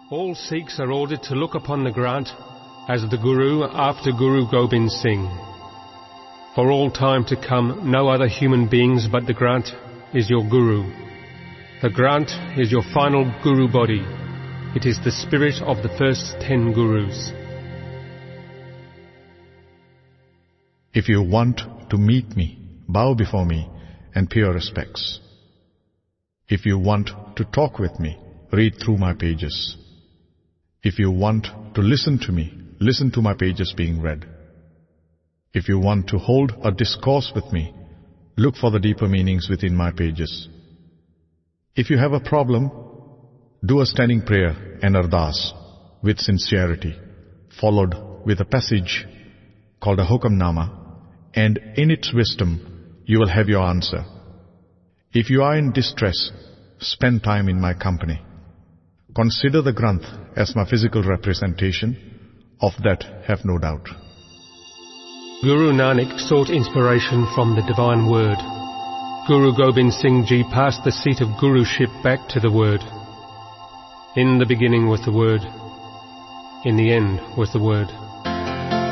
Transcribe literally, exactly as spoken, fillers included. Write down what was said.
All Sikhs are ordered to look upon the Granth as the Guru after Guru Gobind Singh. For all time to come, no other human beings but the Granth is your Guru. The Granth is your final Guru body. It is the spirit of the first ten Gurus. If you want to meet me, bow before me and pay your respects. If you want to talk with me, read through my pages. If you want to listen to me, listen to my pages being read. If you want to hold a discourse with me, look for the deeper meanings within my pages. If you have a problem, do a standing prayer and ardas with sincerity, followed with a passage called a Hukamnama, and in its wisdom you will have your answer. If you are in distress, spend time in my company. Consider the Granth as my physical representation. Of that have no doubt. Guru Nanak sought inspiration from the divine word. Guru Gobind Singh Ji passed the seat of Guruship back to the word. In the beginning was the word. In the end was the word.